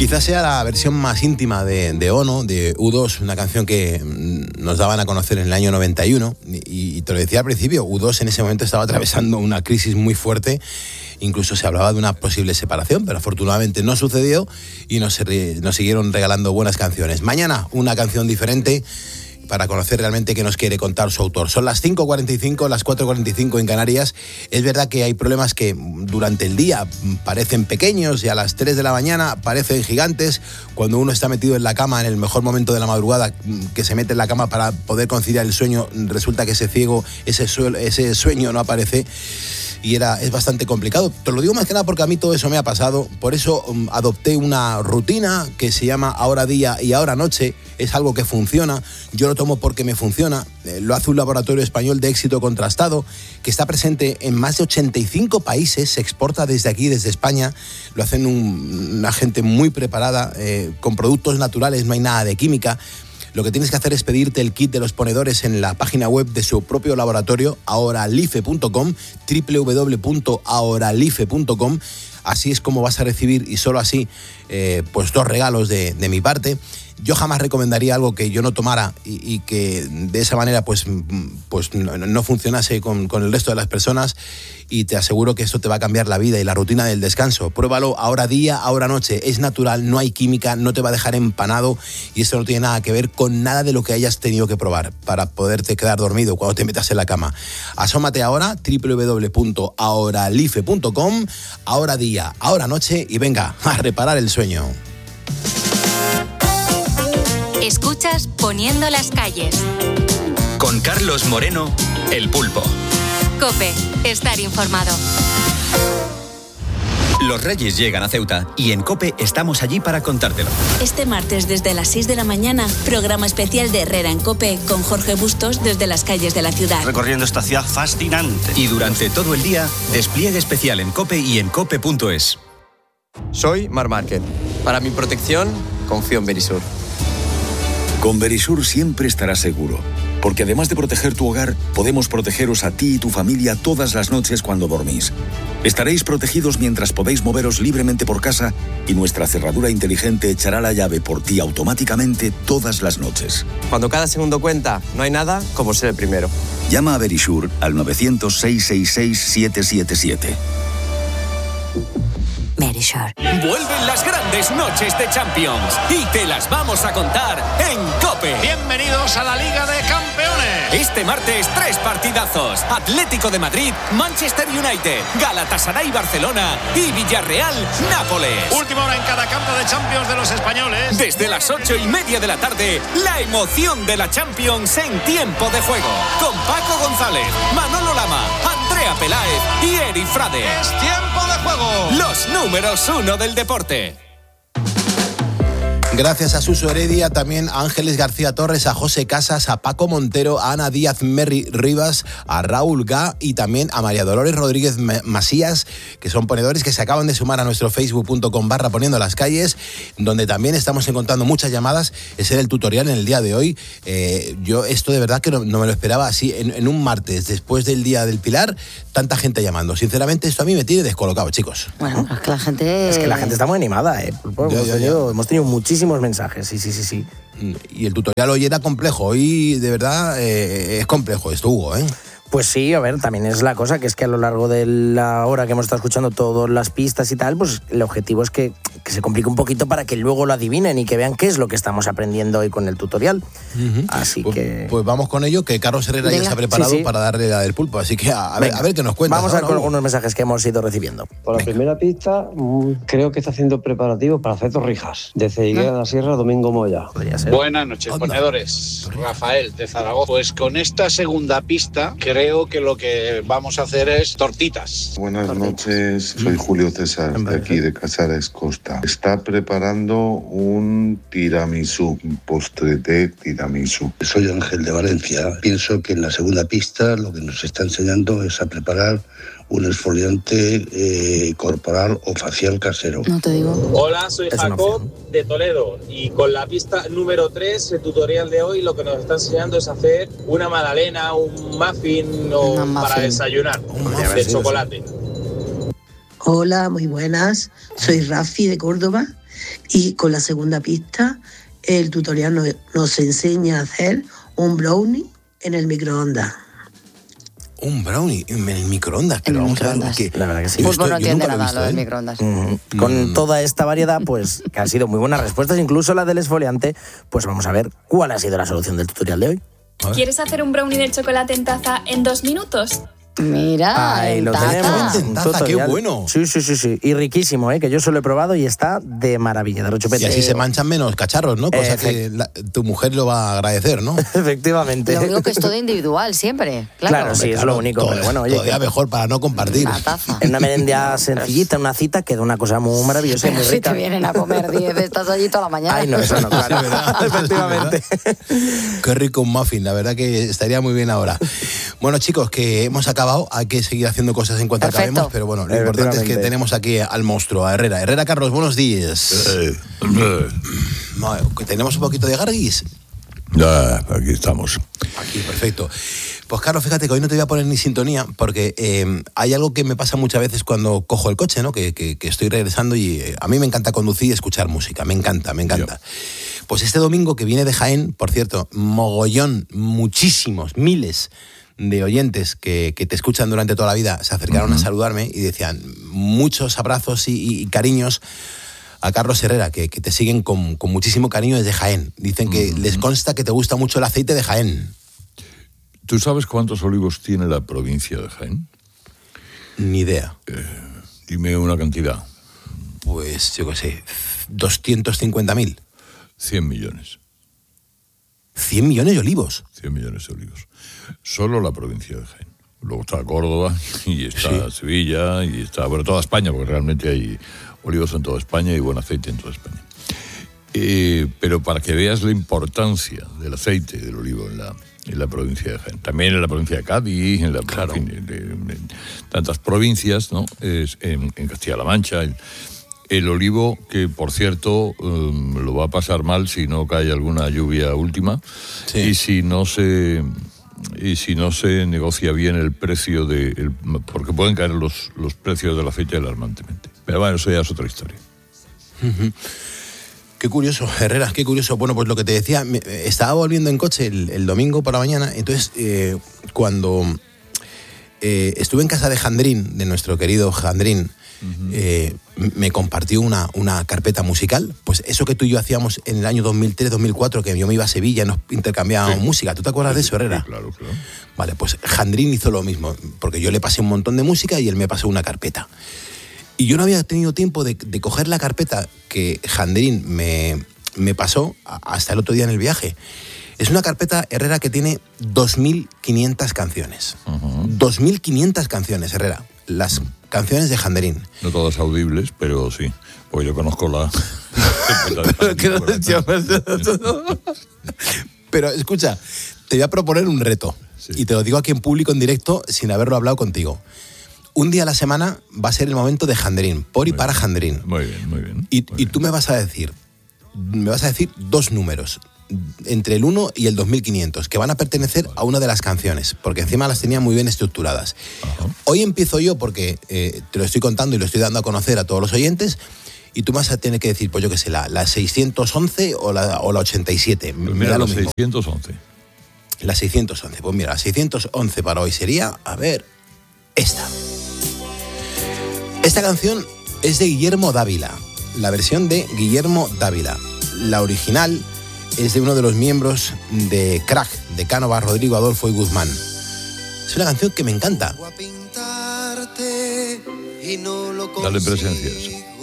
Quizás sea la versión más íntima de Ono, de U2, una canción que nos daban a conocer en el año 91. Y te lo decía al principio, U2 en ese momento estaba atravesando una crisis muy fuerte. Incluso se hablaba de una posible separación, pero afortunadamente no sucedió y nos siguieron regalando buenas canciones. Mañana una canción diferente para conocer realmente qué nos quiere contar su autor. Son las 5:45, las 4:45 en Canarias. Es verdad que hay problemas que durante el día parecen pequeños y a las 3 de la mañana parecen gigantes. Cuando uno está metido en la cama en el mejor momento de la madrugada, que se mete en la cama para poder conciliar el sueño, resulta que ese sueño no aparece. Y es bastante complicado. Te lo digo más que nada porque a mí todo eso me ha pasado. Por eso adopté una rutina que se llama Ahora Día y Ahora Noche. Es algo que funciona. Yo lo tomo porque me funciona. Lo hace un laboratorio español de éxito contrastado que está presente en más de 85 países. Se exporta desde aquí, desde España. Lo hacen una gente muy preparada, con productos naturales, no hay nada de química. Lo que tienes que hacer es pedirte el kit de los ponedores en la página web de su propio laboratorio, ahoralife.com, www.ahoralife.com. Así es como vas a recibir, y solo así, pues 2 regalos de mi parte. Yo jamás recomendaría algo que yo no tomara y que de esa manera pues no funcionase con el resto de las personas, y te aseguro que esto te va a cambiar la vida y la rutina del descanso. Pruébalo ahora día, ahora noche. Es natural, no hay química, no te va a dejar empanado, y esto no tiene nada que ver con nada de lo que hayas tenido que probar para poderte quedar dormido cuando te metas en la cama. Asómate ahora, www.ahoralife.com, ahora día, ahora noche, y venga, a reparar el sueño. Escuchas Poniendo las calles. Con Carlos Moreno, El Pulpo. COPE, estar informado. Los Reyes llegan a Ceuta y en COPE estamos allí para contártelo. Este martes desde las 6 de la mañana, programa especial de Herrera en COPE con Jorge Bustos desde las calles de la ciudad. Recorriendo esta ciudad fascinante. Y durante todo el día, despliegue especial en COPE y en cope.es. Soy Marc Márquez. Para mi protección, confío en Verisur. Con Verisur siempre estarás seguro, porque además de proteger tu hogar, podemos protegeros a ti y tu familia todas las noches cuando dormís. Estaréis protegidos mientras podéis moveros libremente por casa, y nuestra cerradura inteligente echará la llave por ti automáticamente todas las noches. Cuando cada segundo cuenta, no hay nada como ser el primero. Llama a Verisur al 900-666-777. Verisur. Vuelven las grandes noches de Champions y te las vamos a contar en COPE. Bienvenidos a la Liga de Campeones. Este martes 3 partidazos: Atlético de Madrid, Manchester United, Galatasaray Barcelona y Villarreal Nápoles. Última hora en cada campo de Champions de los españoles. Desde las 8:30 de la tarde, la emoción de la Champions en tiempo de juego, con Paco González, Manolo Lama, Andrea Peláez y Eri Frade. Es tiempo de juego. Los números 1 del deporte. Gracias a Suso Heredia, también a Ángeles García Torres, a José Casas, a Paco Montero, a Ana Díaz Merri Rivas, a Raúl Gá y también a María Dolores Rodríguez Masías, que son ponedores que se acaban de sumar a nuestro facebook.com/poniendo las calles, donde también estamos encontrando muchas llamadas. Ese era el tutorial en el día de hoy. Yo esto de verdad que no me lo esperaba así en un martes, después del Día del Pilar, tanta gente llamando. Sinceramente, esto a mí me tiene descolocado, chicos. Bueno, es que la gente está muy animada, hemos tenido muchísimos mensajes, sí. Y el tutorial hoy era complejo, hoy de verdad es complejo esto, Hugo, ¿eh? Pues sí, a ver, también es la cosa que es que a lo largo de la hora que hemos estado escuchando todas las pistas y tal, pues el objetivo es que se complique un poquito para que luego lo adivinen y que vean qué es lo que estamos aprendiendo hoy con el tutorial. Uh-huh. Así que... Pues vamos con ello, que Carlos Herrera ya está preparado para darle la del pulpo, así que a ver qué nos cuenta. Vamos a ver con algunos mensajes que hemos ido recibiendo. Por la primera pista, creo que está haciendo preparativos para hacer torrijas. Desde Higuera de la Sierra, Domingo Moya. Buenas noches, ponedores. Rafael, de Zaragoza. Pues con esta segunda pista, creo que lo que vamos a hacer es tortitas. Buenas noches, soy Julio César, de aquí de Casares Costa. Está preparando un tiramisú, un postre de tiramisú. Soy Ángel de Valencia. Pienso que en la segunda pista lo que nos está enseñando es a preparar un exfoliante corporal o facial casero. No te digo. Hola, soy Jacob de Toledo y con la pista número 3, el tutorial de hoy, lo que nos está enseñando es hacer una magdalena, un muffin para desayunar de chocolate. Hola, muy buenas. Soy Rafi de Córdoba Y con la segunda pista, el tutorial nos enseña a hacer un brownie en el microondas. Un brownie en el microondas, pero vamos a ver que la verdad que sí. Pulpo no entiende nada lo del microondas. Con toda esta variedad, pues que han sido muy buenas respuestas, incluso la del esfoliante, pues vamos a ver cuál ha sido la solución del tutorial de hoy. ¿Quieres hacer un brownie de chocolate en taza en 2 minutos? Mira, ahí lo tenemos. Un taza, qué bueno. Sí. Y riquísimo, que yo se lo he probado y está de maravilla, de rechupete. Y así se manchan menos cacharros, ¿no? Cosa que tu mujer lo va a agradecer, ¿no? Efectivamente. Lo único que es todo individual, siempre. Claro, sí, es lo único. Pero bueno, oye, todavía mejor para no compartir. Una taza. En una merendilla sencillita, una cita, queda una cosa muy maravillosa y muy rica. Si te vienen a comer 10, estás allí toda la mañana. Ay, no, eso no, claro. Sí, ¿verdad? Efectivamente. Qué rico un muffin, la verdad que estaría muy bien ahora. Bueno, chicos, que hemos acabado, hay que seguir haciendo cosas en cuanto acabemos, pero bueno, lo importante es que tenemos aquí al monstruo, a Herrera. Herrera, Carlos, buenos días. ¿Tenemos un poquito de garguis? Ya, aquí estamos. Aquí, perfecto. Pues Carlos, fíjate que hoy no te voy a poner ni sintonía porque hay algo que me pasa muchas veces cuando cojo el coche, ¿no? Que estoy regresando y a mí me encanta conducir y escuchar música, me encanta. Pues este domingo que viene de Jaén, por cierto, mogollón, muchísimos, miles de oyentes que te escuchan durante toda la vida se acercaron a saludarme y decían muchos abrazos y cariños a Carlos Herrera, que te siguen con muchísimo cariño desde Jaén. Dicen que les consta que te gusta mucho el aceite de Jaén. ¿Tú sabes cuántos olivos tiene la provincia de Jaén? Ni idea. Dime una cantidad. Pues yo qué sé, 250.000. 100 millones. ¿100 millones de olivos? 100 millones de olivos. Solo la provincia de Jaén. Luego está Córdoba y está Sevilla y está, bueno, toda España, porque realmente hay olivos en toda España y buen aceite en toda España. Pero para que veas la importancia del aceite del olivo en la provincia de Jaén, también en la provincia de Cádiz, en tantas provincias, ¿no? En Castilla-La Mancha, el olivo, que por cierto lo va a pasar mal si no cae alguna lluvia última, y si no se negocia bien el precio porque pueden caer los precios del aceite alarmantemente. Pero bueno, eso ya es otra historia. Qué curioso, Herrera, qué curioso. Bueno, pues lo que te decía, estaba volviendo en coche el domingo por la mañana, entonces cuando estuve en casa de Jandrín, de nuestro querido Jandrín, me compartió una carpeta musical, pues eso que tú y yo hacíamos en el año 2003-2004, que yo me iba a Sevilla y nos intercambiábamos música. ¿Tú te acuerdas de eso, Herrera? Sí, claro. Vale, pues Jandrín hizo lo mismo, porque yo le pasé un montón de música y él me pasó una carpeta. Y yo no había tenido tiempo de coger la carpeta que Jandrín me pasó hasta el otro día en el viaje. Es una carpeta, Herrera, que tiene 2.500 canciones. 2.500 canciones, Herrera. Las canciones de Jandrín. No todas audibles, pero sí. Porque yo conozco la... Pero escucha, te voy a proponer un reto. Y te lo digo aquí en público, en directo, sin haberlo hablado contigo. Un día a la semana va a ser el momento de Jandrín, por y para Jandrín. Muy bien. Y tú me vas a decir 2 números, entre el 1 y el 2500, que van a pertenecer a una de las canciones, porque encima las tenía muy bien estructuradas. Hoy empiezo yo porque te lo estoy contando y lo estoy dando a conocer a todos los oyentes, y tú vas a tener que decir, pues yo qué sé, la 611 o la 87. Pues mira, la 611. La 611, pues mira, la 611 para hoy sería, a ver, esta. Esta canción es de Guillermo Dávila, la versión de Guillermo Dávila. La original es de uno de los miembros de Crack, de Cánovas, Rodrigo, Adolfo y Guzmán. Es una canción que me encanta. Dale presencia a eso.